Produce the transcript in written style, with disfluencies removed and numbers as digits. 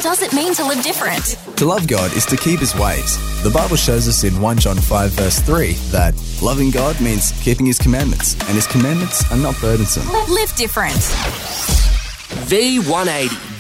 does it mean to live different? To love God is to keep his ways. The Bible shows us in 1 John 5 verse 3 that loving God means keeping his commandments, and his commandments are not burdensome. Live different. V180